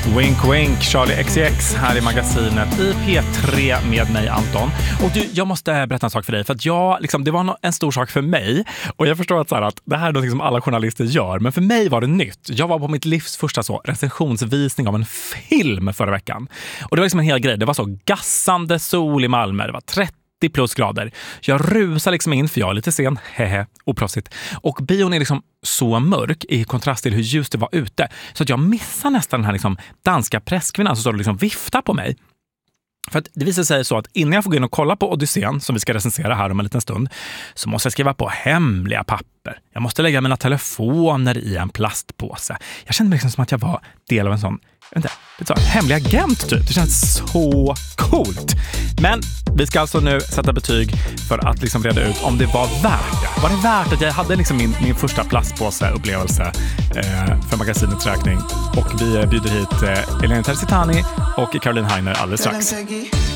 Wink wink, Charlie XCX här i magasinet i P3 med mig Anton. Och du, jag måste berätta en sak för dig, för att det var en stor sak för mig. Och jag förstår att det här är något som alla journalister gör, men för mig var det nytt. Jag var på mitt livs första recensionsvisning av en film förra veckan. Och det var en hel grej. Det var så gassande sol i Malmö, det var 30 plus grader. Jag rusar in för jag är lite sen, oproffsigt. Och bion är så mörk i kontrast till hur ljust det var ute. Så att jag missar nästan den här danska presskvinnan som står och viftar på mig. För att det visar sig så att innan jag får gå in och kolla på Odysseen, som vi ska recensera här om en liten stund, så måste jag skriva på hemliga papper. Jag måste lägga mina telefoner i en plastpåse. Jag kände mig som att jag var del av en sån hemlig agent typ. Det känns så coolt. Men vi ska alltså nu sätta betyg för att reda ut om det var värt det. Var det värt att jag hade min första plastpåse-upplevelse för magasinets räkning? Och vi bjuder hit Elena Terzitani och Caroline Heiner alldeles strax.